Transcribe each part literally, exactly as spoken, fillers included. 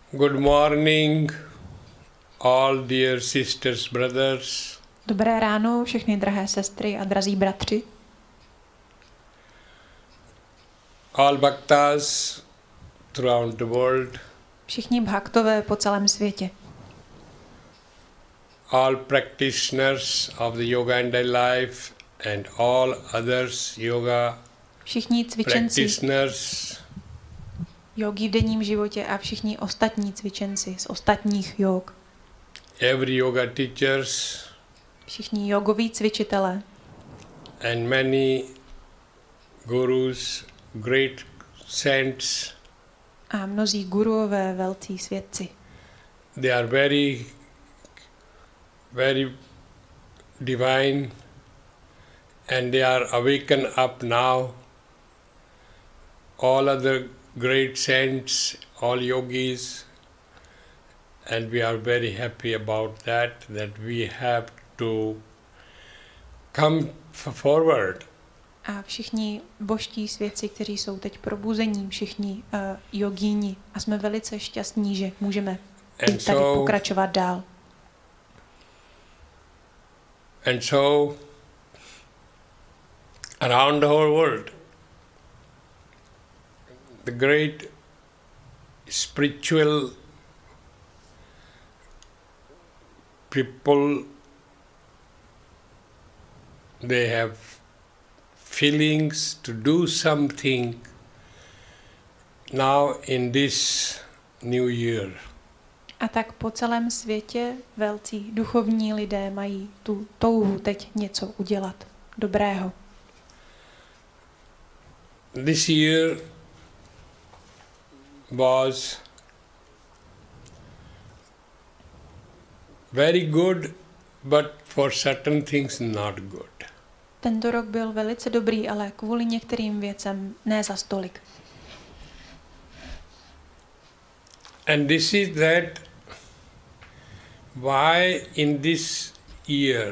Good morning, all dear sisters, brothers. Dobré ráno, všechny drahé sestry a drazí bratři. All bhaktas throughout the world. Všichni bhaktové po celém světě. All practitioners of the yoga and daily life and all others yoga Všichni cvičenci practitioners. jogy v denním životě a všichni ostatní cvičenci z ostatních jog. Every yoga teachers Všichni jogoví cvičitelé and many gurus, great saints. a mnozí guruové, velcí svědci. They are very, very divine and they are awakened up now. All other great saints, all yogis, and we are very happy about that, that we have to come f- forward. A všichni božtí svědci, kteří jsou teď probuzení, všichni uh, jogíni. A jsme velice šťastní, že můžeme And být tady so, pokračovat dál. and so, around the whole world, the great spiritual people, they have feelings to do something now in this new year. A tak po celém světě velcí duchovní lidé mají tu touhu teď něco udělat dobrého. This year was very good, but for certain things not good. Tento rok byl velice dobrý, ale kvůli některým věcem ne za stolik. And this is that why in this year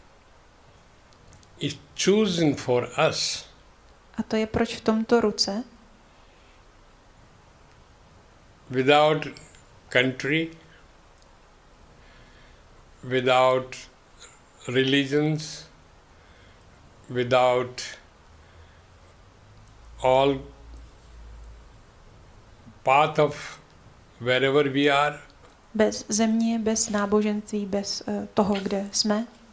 is chosen for us A to je proč v tomto roce, without country, without religions, without all path of wherever we are, bez země, bez náboženství, bez uh, toho, kde jsme,